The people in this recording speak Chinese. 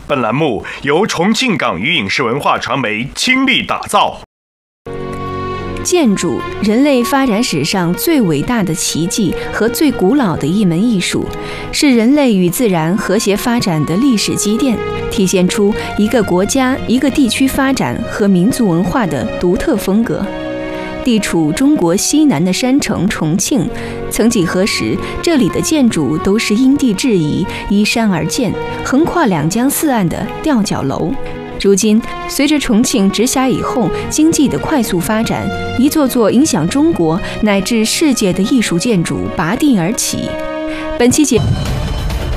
本栏目由重庆港娱影视文化传媒倾力打造。 建筑，人类发展史上最伟大的奇迹和最古老的一门艺术，是人类与自然和谐发展的历史积淀，体现出一个国家、一个地区发展和民族文化的独特风格。地处中国西南的山城重庆，曾几何时，这里的建筑都是因地制宜、依山而建，横跨两江四岸的吊脚楼。如今，随着重庆直辖以后经济的快速发展，一座座影响中国乃至世界的艺术建筑拔地而起。本期节目